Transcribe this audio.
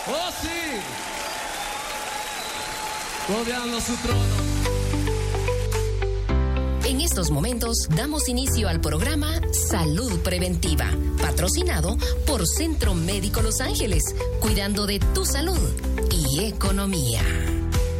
¡Oh, sí! Rodeando su trono. En estos momentos damos inicio al programa Salud Preventiva, patrocinado por Centro Médico Los Ángeles, cuidando de tu salud y economía.